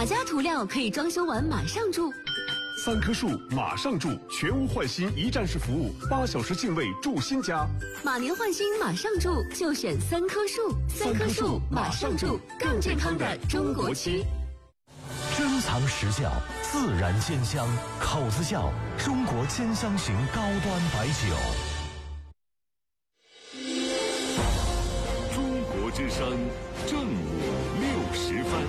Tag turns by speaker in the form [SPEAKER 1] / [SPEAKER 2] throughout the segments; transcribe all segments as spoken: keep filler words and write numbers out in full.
[SPEAKER 1] 哪家涂料可以装修完马上住？
[SPEAKER 2] 三棵树马上住，全屋换新一站式服务，八小时净位住新家。
[SPEAKER 1] 马年换新马上住，就选三棵树。三棵树马上住，更健康的中国区。
[SPEAKER 3] 珍藏实窖，自然鲜香，口子窖，中国千香型高端白酒。
[SPEAKER 2] 中国之声，正午六十分。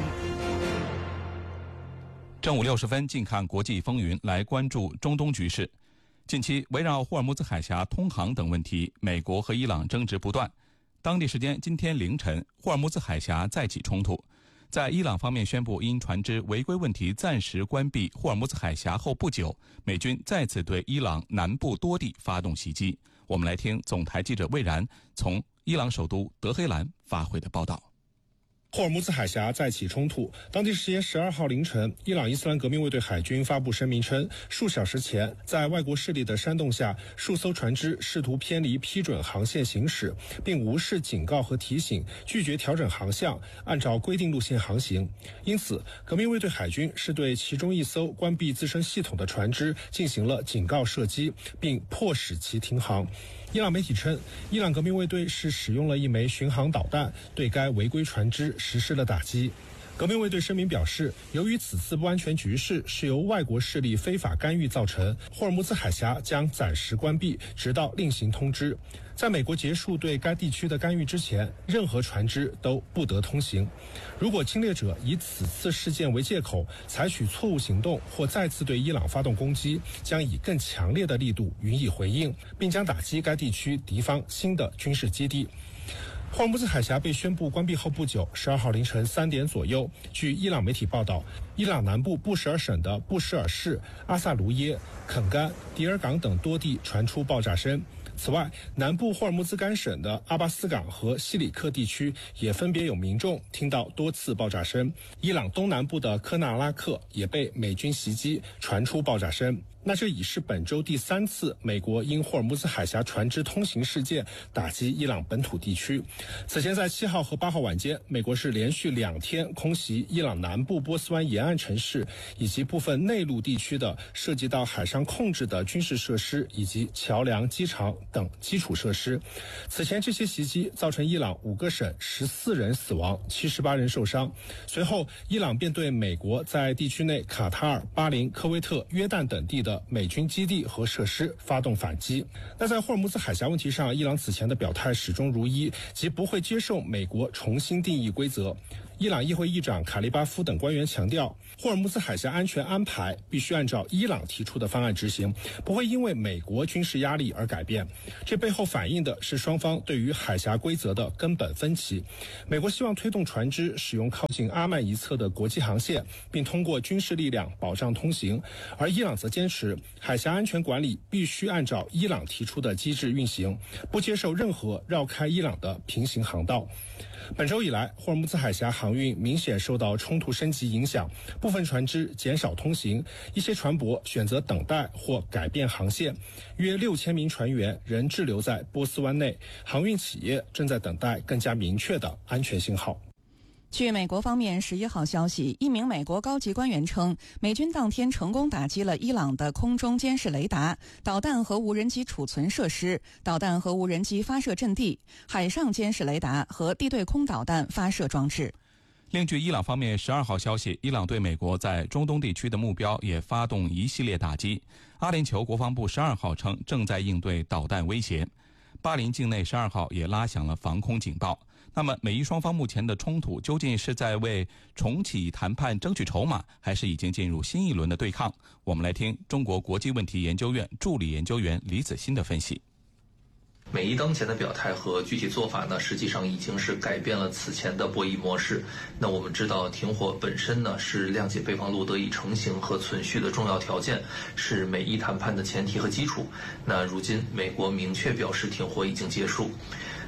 [SPEAKER 4] 正午六十分，近看国际风云，来关注中东局势。近期，围绕霍尔木兹海峡通航等问题，美国和伊朗争执不断。当地时间今天凌晨，霍尔木兹海峡再起冲突。在伊朗方面宣布因船只违规问题暂时关闭霍尔木兹海峡后不久，美军再次对伊朗南部多地发动袭击。我们来听总台记者魏然从伊朗首都德黑兰发回的报道。
[SPEAKER 5] 霍尔木兹海峡再起冲突，当地时间十二号凌晨，伊朗伊斯兰革命卫队海军发布声明称，数小时前，在外国势力的煽动下，数艘船只试图偏离批准航线行驶，并无视警告和提醒，拒绝调整航向，按照规定路线航行。因此，革命卫队海军是对其中一艘关闭自身系统的船只进行了警告射击，并迫使其停航。伊朗媒体称，伊朗革命卫队是使用了一枚巡航导弹对该违规船只实施了打击。革命卫队声明表示，由于此次不安全局势是由外国势力非法干预造成，霍尔木兹海峡将暂时关闭，直到另行通知。在美国结束对该地区的干预之前，任何船只都不得通行。如果侵略者以此次事件为借口，采取错误行动或再次对伊朗发动攻击，将以更强烈的力度予以回应，并将打击该地区敌方新的军事基地。霍尔木兹海峡被宣布关闭后不久，十二号凌晨三点左右，据伊朗媒体报道，伊朗南部布什尔省的布什尔市、阿萨卢耶、肯干、迪尔港等多地传出爆炸声。此外，南部霍尔木兹干省的阿巴斯港和西里克地区也分别有民众听到多次爆炸声。伊朗东南部的科纳拉克也被美军袭击，传出爆炸声。那这已是本周第三次美国因霍尔木兹海峡船只通行事件打击伊朗本土地区。此前在七号和八号晚间，美国是连续两天空袭伊朗南部波斯湾沿岸城市以及部分内陆地区的涉及到海上控制的军事设施以及桥梁、机场等基础设施。此前这些袭击造成伊朗五个省十四人死亡，七十八人受伤。随后，伊朗便对美国在地区内卡塔尔、巴林、科威特、约旦等地的美军基地和设施发动反击。那在霍尔木兹海峡问题上，伊朗此前的表态始终如一，即不会接受美国重新定义规则。伊朗议会议长卡利巴夫等官员强调，霍尔木兹海峡安全安排必须按照伊朗提出的方案执行，不会因为美国军事压力而改变。这背后反映的是双方对于海峡规则的根本分歧。美国希望推动船只使用靠近阿曼一侧的国际航线，并通过军事力量保障通行，而伊朗则坚持海峡安全管理必须按照伊朗提出的机制运行，不接受任何绕开伊朗的平行航道。本周以来，霍尔木兹海峡航运明显受到冲突升级影响，部分船只减少通行，一些船舶选择等待或改变航线，约六千名船员仍滞留在波斯湾内，航运企业正在等待更加明确的安全信号。
[SPEAKER 6] 据美国方面十一号消息，一名美国高级官员称，美军当天成功打击了伊朗的空中监视雷达、导弹和无人机储存设施、导弹和无人机发射阵地、海上监视雷达和地对空导弹发射装置。
[SPEAKER 4] 另据伊朗方面十二号消息，伊朗对美国在中东地区的目标也发动一系列打击。阿联酋国防部十二号称正在应对导弹威胁。巴林境内十二号也拉响了防空警报。那么美伊双方目前的冲突究竟是在为重启谈判争取筹码，还是已经进入新一轮的对抗？我们来听中国国际问题研究院助理研究员李子欣的分析。
[SPEAKER 7] 美伊当前的表态和具体做法呢，实际上已经是改变了此前的博弈模式。那我们知道，停火本身呢是谅解备忘录得以成型和存续的重要条件，是美伊谈判的前提和基础。那如今美国明确表示停火已经结束。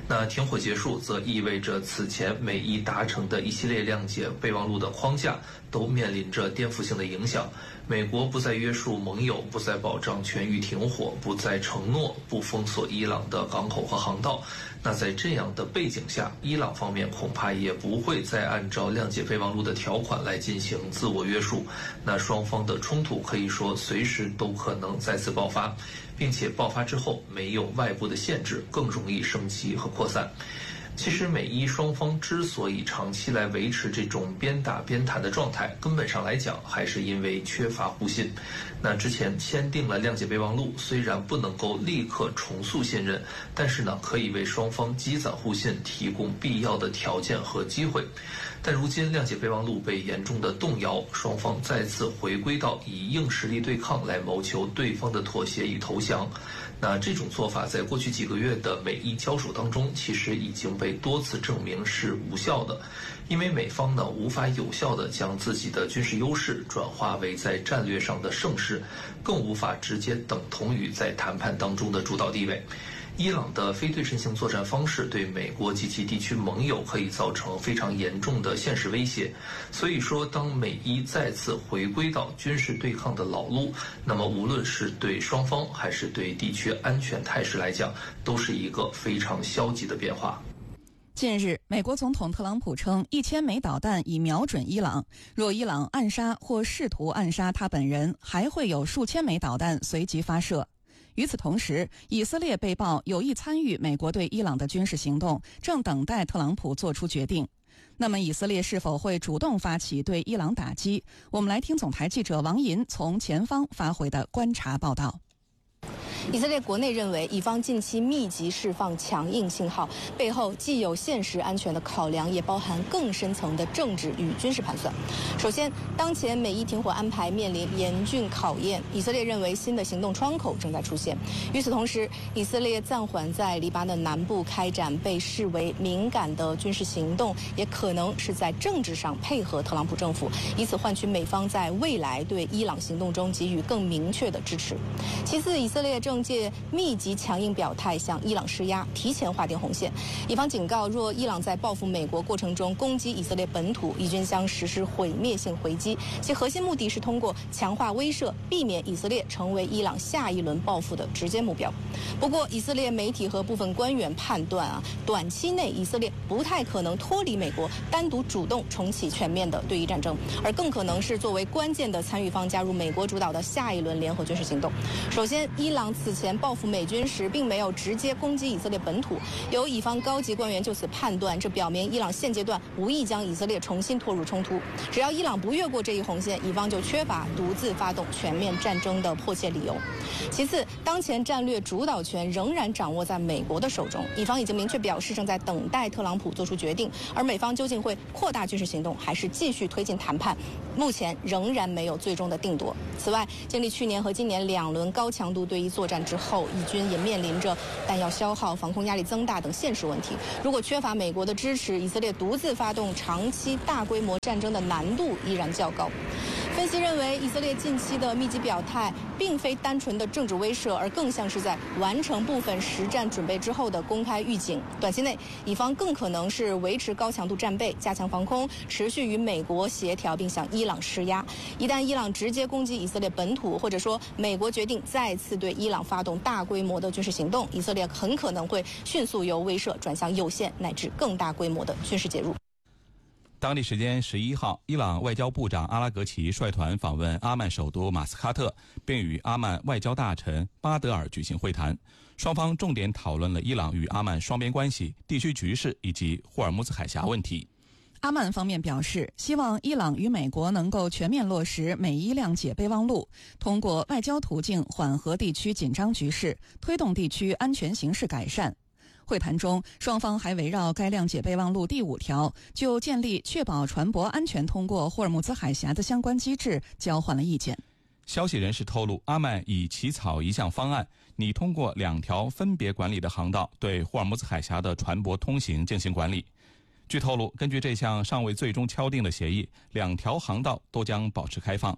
[SPEAKER 7] 那停火结束，则意味着此前美伊达成的一系列谅解备忘录的框架都面临着颠覆性的影响。美国不再约束盟友，不再保障全域停火，不再承诺不封锁伊朗的港口和航道。那在这样的背景下，伊朗方面恐怕也不会再按照谅解备忘录的条款来进行自我约束。那双方的冲突可以说随时都可能再次爆发，并且爆发之后没有外部的限制，更容易升级和扩散。其实美伊双方之所以长期来维持这种边打边谈的状态，根本上来讲还是因为缺乏互信。那之前签订了谅解备忘录，虽然不能够立刻重塑信任，但是呢，可以为双方积攒互信提供必要的条件和机会。但如今谅解备忘录被严重的动摇，双方再次回归到以硬实力对抗来谋求对方的妥协与投降。那这种做法在过去几个月的美伊交手当中，其实已经被多次证明是无效的，因为美方呢无法有效地将自己的军事优势转化为在战略上的胜势，更无法直接等同于在谈判当中的主导地位。伊朗的非对称性作战方式对美国及其地区盟友可以造成非常严重的现实威胁，所以说当美伊再次回归到军事对抗的老路，那么无论是对双方还是对地区安全态势来讲，都是一个非常消极的变化。
[SPEAKER 6] 近日，美国总统特朗普称，一千枚导弹已瞄准伊朗，若伊朗暗杀或试图暗杀他本人，还会有数千枚导弹随即发射。与此同时，以色列被曝有意参与美国对伊朗的军事行动，正等待特朗普做出决定。那么，以色列是否会主动发起对伊朗打击？我们来听总台记者王银从前方发回的观察报道。
[SPEAKER 8] 以色列国内认为，以方近期密集释放强硬信号，背后既有现实安全的考量，也包含更深层的政治与军事盘算。首先，当前美伊停火安排面临严峻考验，以色列认为新的行动窗口正在出现。与此同时，以色列暂缓在黎巴嫩南部开展被视为敏感的军事行动，也可能是在政治上配合特朗普政府，以此换取美方在未来对伊朗行动中给予更明确的支持。其次，以色列正借密集强硬表态向伊朗施压，提前划定红线。以方警告，若伊朗在报复美国过程中攻击以色列本土，以军将实施毁灭性回击，其核心目的是通过强化威慑，避免以色列成为伊朗下一轮报复的直接目标。不过，以色列媒体和部分官员判断啊，短期内以色列不太可能脱离美国，单独主动重启全面的对伊战争，而更可能是作为关键的参与方加入美国主导的下一轮联合军事行动。首先，伊朗此前报复美军时，并没有直接攻击以色列本土。有以方高级官员就此判断，这表明伊朗现阶段无意将以色列重新拖入冲突。只要伊朗不越过这一红线，以方就缺乏独自发动全面战争的迫切理由。其次，当前战略主导权仍然掌握在美国的手中，以方已经明确表示正在等待特朗普做出决定，而美方究竟会扩大军事行动，还是继续推进谈判，目前仍然没有最终的定夺。此外，经历去年和今年两轮高强度对伊作战之后，以军也面临着弹药消耗、防空压力增大等现实问题。如果缺乏美国的支持，以色列独自发动长期大规模战争的难度依然较高。分析认为，以色列近期的密集表态并非单纯的政治威慑，而更像是在完成部分实战准备之后的公开预警。短期内，以方更可能是维持高强度战备，加强防空，持续与美国协调，并向伊朗施压。一旦伊朗直接攻击以色列本土，或者说美国决定再次对伊朗发动大规模的军事行动，以色列很可能会迅速由威慑转向有限乃至更大规模的军事介入。
[SPEAKER 4] 当地时间十一号，伊朗外交部长阿拉格齐率团访问阿曼首都马斯喀特，并与阿曼外交大臣巴德尔举行会谈。双方重点讨论了伊朗与阿曼双边关系、地区局势以及霍尔木兹海峡问题。
[SPEAKER 6] 阿曼方面表示，希望伊朗与美国能够全面落实美伊谅解备忘录，通过外交途径缓和地区紧张局势，推动地区安全形势改善。会谈中，双方还围绕该谅解备忘录第五条，就建立确保船舶安全通过霍尔木兹海峡的相关机制交换了意见。
[SPEAKER 4] 消息人士透露，阿曼已起草一项方案，拟通过两条分别管理的航道对霍尔木兹海峡的船舶通行进行管理。据透露，根据这项尚未最终敲定的协议，两条航道都将保持开放。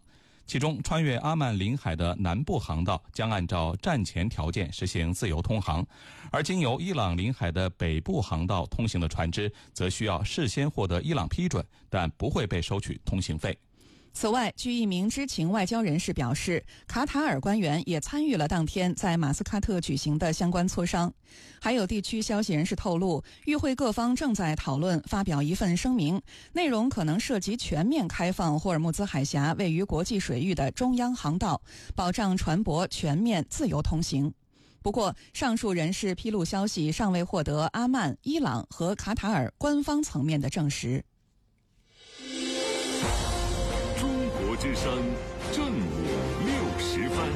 [SPEAKER 4] 其中，穿越阿曼领海的南部航道将按照战前条件实行自由通航，而经由伊朗领海的北部航道通行的船只则需要事先获得伊朗批准，但不会被收取通行费。
[SPEAKER 6] 此外，据一名知情外交人士表示，卡塔尔官员也参与了当天在马斯喀特举行的相关磋商。还有地区消息人士透露，与会各方正在讨论发表一份声明，内容可能涉及全面开放霍尔木兹海峡位于国际水域的中央航道，保障船舶全面自由通行。不过，上述人士披露消息尚未获得阿曼、伊朗和卡塔尔官方层面的证实。
[SPEAKER 2] 之声正午六十分，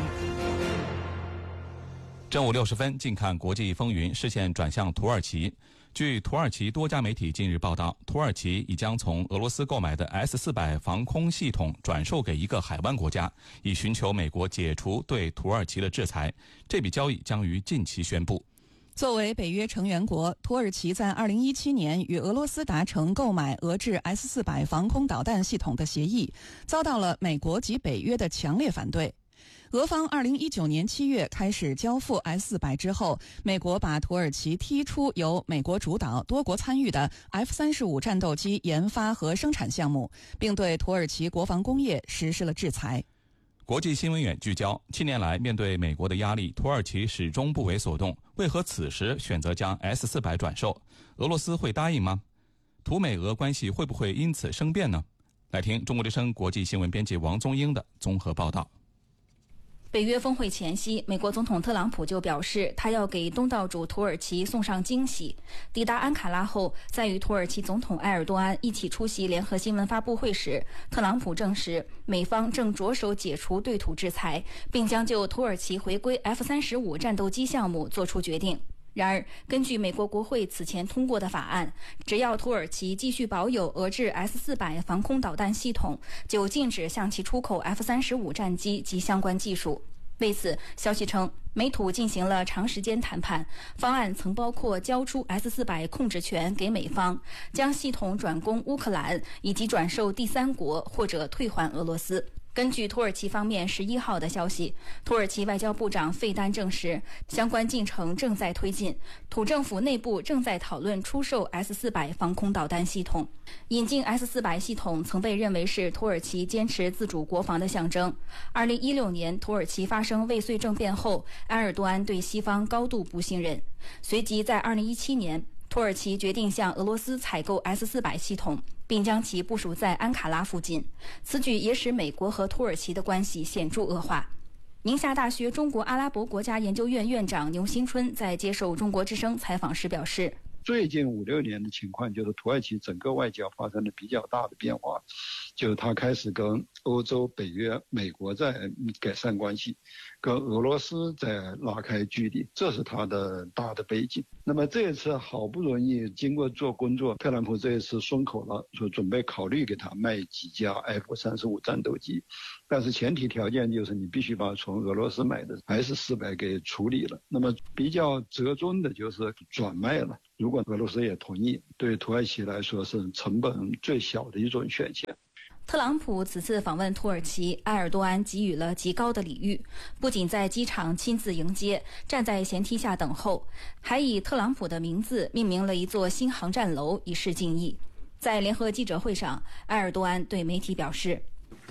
[SPEAKER 4] 正午六十分，近看国际风云，视线转向土耳其。据土耳其多家媒体近日报道，土耳其已将从俄罗斯购买的 S 四百 防空系统转售给一个海湾国家，以寻求美国解除对土耳其的制裁。这笔交易将于近期宣布。
[SPEAKER 6] 作为北约成员国，土耳其在二零一七年与俄罗斯达成购买俄制 S 四百 防空导弹系统的协议，遭到了美国及北约的强烈反对。俄方二零一九年七月开始交付 S 四百 之后，美国把土耳其踢出由美国主导、多国参与的 F 三十五 战斗机研发和生产项目，并对土耳其国防工业实施了制裁。
[SPEAKER 4] 国际新闻远聚焦：七年来，面对美国的压力，土耳其始终不为所动。为何此时选择将 S 四百 转售？俄罗斯会答应吗？土美俄关系会不会因此生变呢？来听中国之声国际新闻编辑王宗英的综合报道。
[SPEAKER 9] 北约峰会前夕，美国总统特朗普就表示，他要给东道主土耳其送上惊喜。抵达安卡拉后，在与土耳其总统埃尔多安一起出席联合新闻发布会时，特朗普证实，美方正着手解除对土制裁，并将就土耳其回归 F 三十五 战斗机项目作出决定。然而，根据美国国会此前通过的法案，只要土耳其继续保有俄制 S 四百 防空导弹系统，就禁止向其出口 F 三十五 战机及相关技术。为此，消息称，美土进行了长时间谈判，方案曾包括交出 S 四百 控制权给美方，将系统转供乌克兰，以及转售第三国或者退还俄罗斯。根据土耳其方面十一号的消息，土耳其外交部长费丹证实，相关进程正在推进，土政府内部正在讨论出售 S 四百 防空导弹系统。引进 S 四百 系统曾被认为是土耳其坚持自主国防的象征。二零一六年土耳其发生未遂政变后，埃尔多安对西方高度不信任，随即在二零一七年，土耳其决定向俄罗斯采购 S 四百 系统，并将其部署在安卡拉附近。此举也使美国和土耳其的关系显著恶化。宁夏大学中国阿拉伯国家研究院院长牛新春在接受中国之声采访时表示，
[SPEAKER 10] 最近五六年的情况就是土耳其整个外交发生了比较大的变化，就是他开始跟欧洲、北约、美国在改善关系，跟俄罗斯在拉开距离，这是他的大的背景。那么这一次好不容易经过做工作，特朗普这一次松口了，说准备考虑给他卖几架 F 三十五 战斗机，但是前提条件就是你必须把从俄罗斯买的 S 四百 给处理了。那么比较折中的就是转卖了，如果俄罗斯也同意，对土耳其来说是成本最小的一种选项。
[SPEAKER 9] 特朗普此次访问土耳其，埃尔多安给予了极高的礼遇，不仅在机场亲自迎接，站在舷梯下等候，还以特朗普的名字命名了一座新航站楼，以示敬意。在联合记者会上，埃尔多安对媒体表示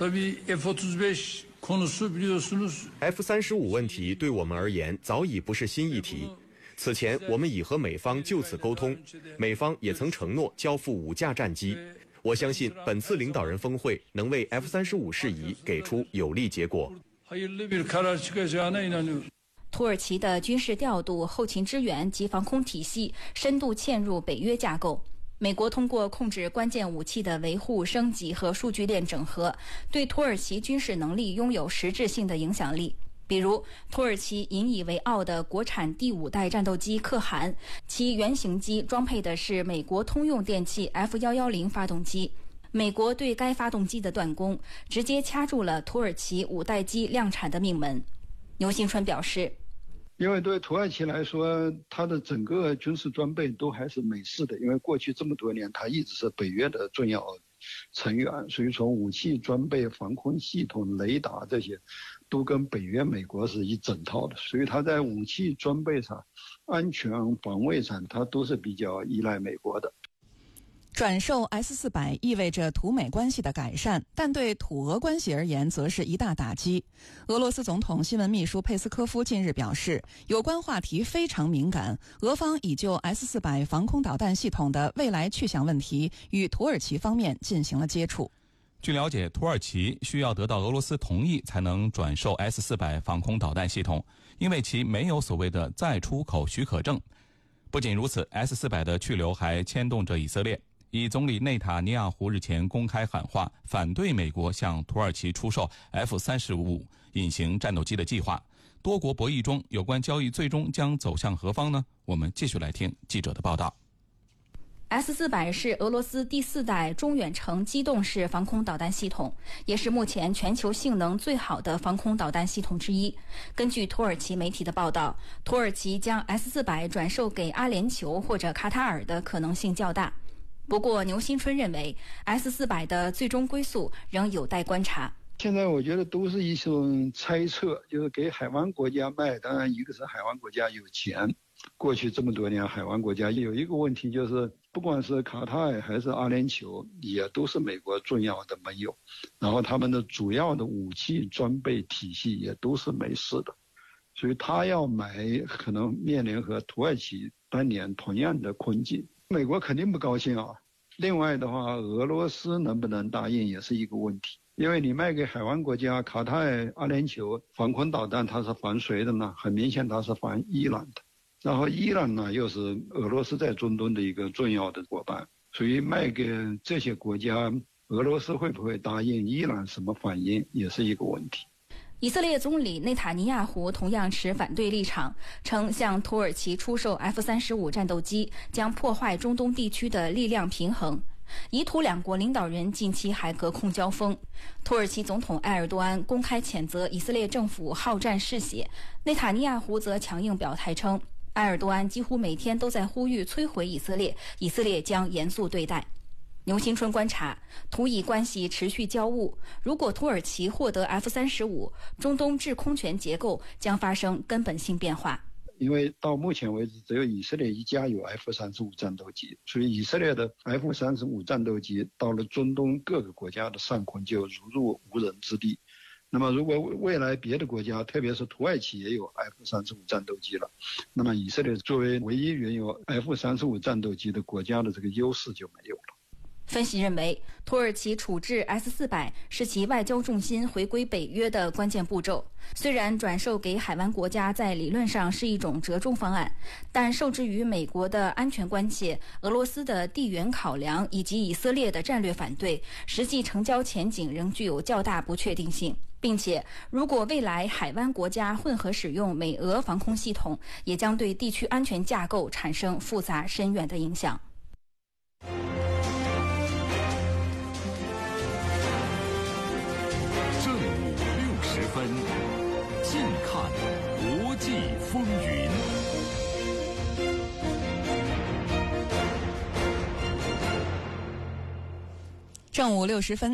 [SPEAKER 11] F 三十五 问题对我们而言早已不是新议题。此前我们已和美方就此沟通，美方也曾承诺交付五架战机。我相信本次领导人峰会能为 F 三十五 事宜给出有利结果。
[SPEAKER 9] 土耳其的军事调度、后勤支援及防空体系深度嵌入北约架构。美国通过控制关键武器的维护、升级和数据链整合，对土耳其军事能力拥有实质性的影响力。比如，土耳其引以为傲的国产第五代战斗机可汗，其原型机装配的是美国通用电气 F 一一零 发动机。美国对该发动机的断供，直接掐住了土耳其五代机量产的命门。牛新春表示，
[SPEAKER 10] 因为对土耳其来说，它的整个军事装备都还是美式的，因为过去这么多年，它一直是北约的重要成员，所以从武器装备、防空系统、雷达这些，都跟北约、美国是一整套的，所以它在武器装备上、安全防卫上，它都是比较依赖美国的。
[SPEAKER 6] 转售 S 四百 意味着土美关系的改善，但对土俄关系而言则是一大打击。俄罗斯总统新闻秘书佩斯科夫近日表示，有关话题非常敏感，俄方已就 S 四百 防空导弹系统的未来去向问题与土耳其方面进行了接触。
[SPEAKER 4] 据了解，土耳其需要得到俄罗斯同意才能转售 S 四百 防空导弹系统，因为其没有所谓的再出口许可证。不仅如此， S 四百 的去留还牵动着以色列。以总理内塔尼亚胡日前公开喊话，反对美国向土耳其出售 F 三十五 隐形战斗机的计划。多国博弈中，有关交易最终将走向何方呢？我们继续来听记者的报道。
[SPEAKER 9] S 四百 是俄罗斯第四代中远程机动式防空导弹系统，也是目前全球性能最好的防空导弹系统之一。根据土耳其媒体的报道，土耳其将 S 四百 转售给阿联酋或者卡塔尔的可能性较大。不过，牛新春认为 S 四百 的最终归宿仍有待观察。
[SPEAKER 10] 现在我觉得都是一种猜测，就是给海湾国家卖，当然一个是海湾国家有钱，过去这么多年海湾国家有一个问题，就是不管是卡塔尔还是阿联酋，也都是美国重要的盟友，然后他们的主要的武器装备体系也都是美式的，所以他要买可能面临和土耳其当年同样的困境。美国肯定不高兴啊。另外的话，俄罗斯能不能答应也是一个问题，因为你卖给海湾国家卡塔尔、阿联酋防空导弹，它是防谁的呢？很明显它是防伊朗的。然后伊朗呢又是俄罗斯在中东的一个重要的伙伴，所以卖给这些国家，俄罗斯会不会答应？伊朗什么反应也是一个问题。
[SPEAKER 9] 以色列总理内塔尼亚胡同样持反对立场，称向土耳其出售 F 三十五 战斗机将破坏中东地区的力量平衡。以土两国领导人近期还隔空交锋，土耳其总统埃尔多安公开谴责以色列政府好战嗜血，内塔尼亚胡则强硬表态称，埃尔多安几乎每天都在呼吁摧毁以色列，以色列将严肃对待。牛新春观察，土以关系持续交恶，如果土耳其获得 F 三十五，中东制空权结构将发生根本性变化。
[SPEAKER 10] 因为到目前为止，只有以色列一家有 F 三十五 战斗机，所以以色列的 F 三十五 战斗机到了中东各个国家的上空就如入无人之地。那么如果未来别的国家，特别是土耳其也有 F 三十五 战斗机了，那么以色列作为唯一拥有 F 三十五 战斗机的国家的这个优势就没有了。
[SPEAKER 9] 分析认为，土耳其处置 S 四百 是其外交重心回归北约的关键步骤。虽然转售给海湾国家在理论上是一种折中方案，但受制于美国的安全关切、俄罗斯的地缘考量以及以色列的战略反对，实际成交前景仍具有较大不确定性。并且，如果未来海湾国家混合使用美俄防空系统，也将对地区安全架构产生复杂深远的影响。
[SPEAKER 3] 正午六十分，近看国际风云。
[SPEAKER 6] 正午六十分。